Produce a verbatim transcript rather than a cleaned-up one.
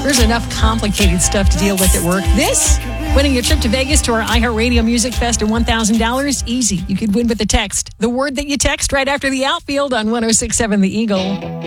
There's enough complicated stuff to deal with at work. This, winning your trip to Vegas to our iHeartRadio Music Fest and one thousand dollars, easy. You could win with a text. The word that you text right after the outfield on one oh six point seven The Eagle.